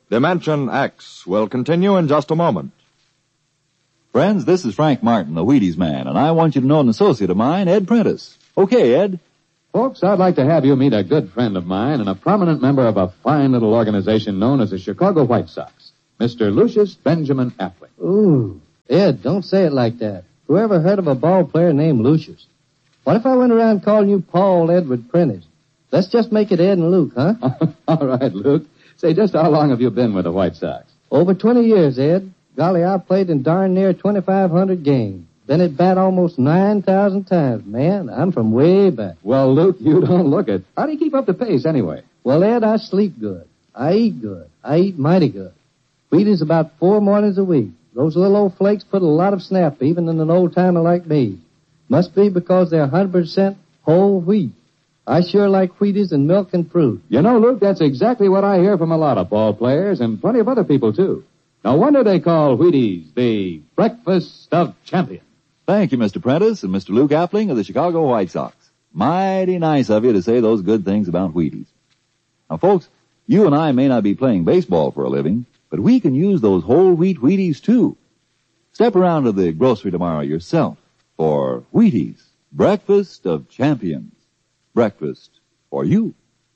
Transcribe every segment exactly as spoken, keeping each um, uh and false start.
Dimension X will continue in just a moment. Friends, this is Frank Martin, the Wheaties man, and I want you to know an associate of mine, Ed Prentice. Okay, Ed. Folks, I'd like to have you meet a good friend of mine and a prominent member of a fine little organization known as the Chicago White Sox, Mister Lucius Benjamin Appling. Ooh, Ed, don't say it like that. Whoever heard of a ball player named Lucius? What if I went around calling you Paul Edward Prentice? Let's just make it Ed and Luke, huh? All right, Luke. Say, just how long have you been with the White Sox? Over twenty years, Ed. Golly, I played in darn near twenty-five hundred games. Been at bat almost nine thousand times. Man, I'm from way back. Well, Luke, you don't look it. How do you keep up the pace anyway? Well, Ed, I sleep good. I eat good. I eat mighty good. Wheaties about four mornings a week. Those little old flakes put a lot of snap, even in an old-timer like me. Must be because they're one hundred percent whole wheat. I sure like Wheaties and milk and fruit. You know, Luke, that's exactly what I hear from a lot of ball players and plenty of other people, too. No wonder they call Wheaties the breakfast of champions. Thank you, Mister Prentice and Mister Luke Appling of the Chicago White Sox. Mighty nice of you to say those good things about Wheaties. Now, folks, you and I may not be playing baseball for a living, but we can use those whole wheat Wheaties, too. Step around to the grocery tomorrow yourself for Wheaties, breakfast of champions. Breakfast for you.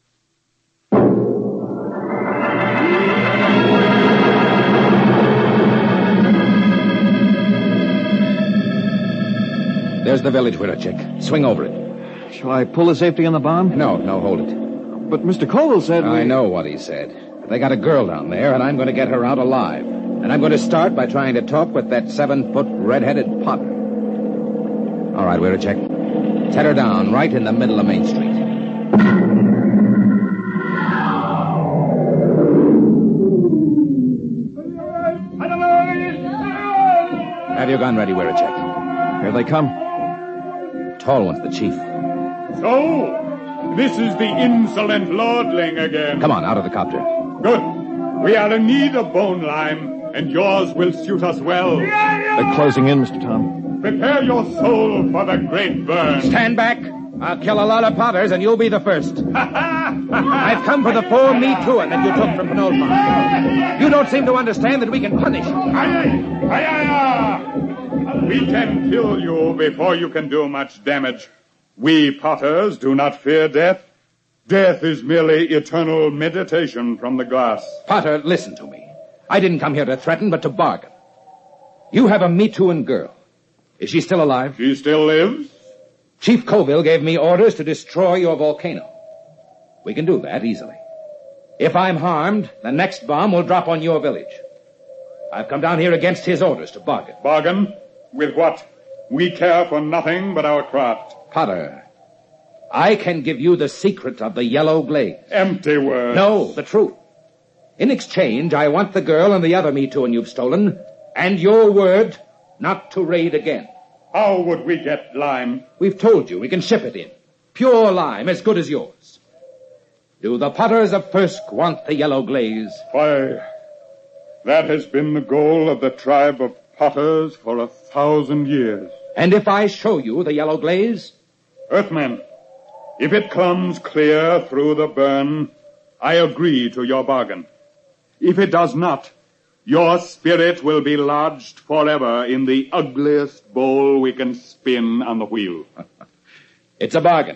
There's the village window, Chick. Swing over it. Shall I pull the safety on the bomb? No, no, hold it. But Mister Colville said I we... know what he said. But they got a girl down there, and I'm going to get her out alive. And I'm going to start by trying to talk with that seven-foot red-headed Potter. All right, we're a check. Set her down right in the middle of Main Street. Have your gun ready, we're a check. Here they come. Tall one's the chief. So, this is the insolent lordling again. Come on, out of the copter. Good. We are in need of bone lime, and yours will suit us well. They're closing in, Mister Tom. Prepare your soul for the great burn. Stand back. I'll kill a lot of Potters, and you'll be the first. I've come for the four Me Too-ing that you took from Knoll Farm. You don't seem to understand that we can punish you. Aye, aye, aye, aye. We can kill you before you can do much damage. We Potters do not fear death. Death is merely eternal meditation from the glass. Potter, listen to me. I didn't come here to threaten, but to bargain. You have a Me Too-ing girl. Is she still alive? She still lives? Chief Colville gave me orders to destroy your volcano. We can do that easily. If I'm harmed, the next bomb will drop on your village. I've come down here against his orders to bargain. Bargain? With what? We care for nothing but our craft. Potter, I can give you the secret of the yellow glaze. Empty words. No, the truth. In exchange, I want the girl and the other Me Too-ing you've stolen, and your word not to raid again. How would we get lime? We've told you we can ship it in. Pure lime, as good as yours. Do the Potters of Fursk want the yellow glaze? Why, that has been the goal of the tribe of Potters for a thousand years. And if I show you the yellow glaze? Earthman, if it comes clear through the burn, I agree to your bargain. If it does not, your spirit will be lodged forever in the ugliest bowl we can spin on the wheel. It's a bargain.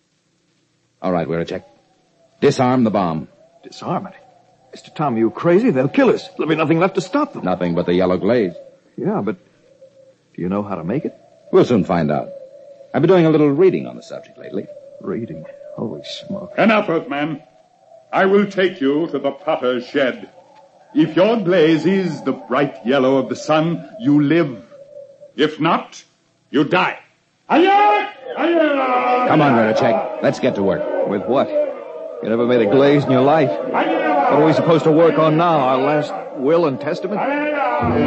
All right, we're a check. Disarm the bomb. Disarm it? Mister Tom, are you crazy? They'll kill us. There'll be nothing left to stop them. Nothing but the yellow glaze. Yeah, but do you know how to make it? We'll soon find out. I've been doing a little reading on the subject lately. Reading? Holy smoke. Enough, Earthman. I will take you to the Potter's shed. If your glaze is the bright yellow of the sun, you live. If not, you die. Aye-aye! Aye-aye! Come on, Verichek. Let's get to work. With what? You never made a glaze in your life. What are we supposed to work on now? Our last will and testament?